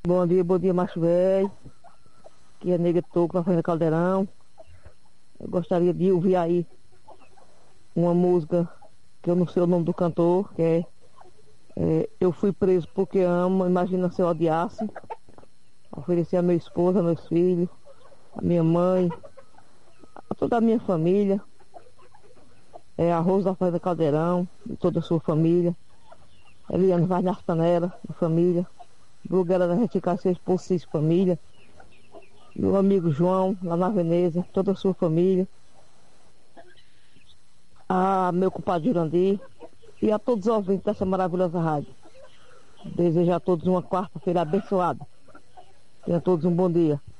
Bom dia, macho velho. Que é Nega Toco, na Fazenda Caldeirão. Eu gostaria de ouvir aí uma música que eu não sei o nome do cantor, que é Eu Fui Preso Porque Amo, Imagina Se Eu Odiasse. Oferecer a minha esposa, a meus filhos, a minha mãe, a toda a minha família. A Rosa da Fazenda Caldeirão, e toda a sua família. Eliane Vaz Nartanera, a família. Bruguela da Reticar, seu esposo, sua família. Meu amigo João, lá na Veneza, toda a sua família. A meu compadre Jurandir e a todos os ouvintes dessa maravilhosa rádio. Desejo a todos uma quarta-feira abençoada. Tenham todos um bom dia.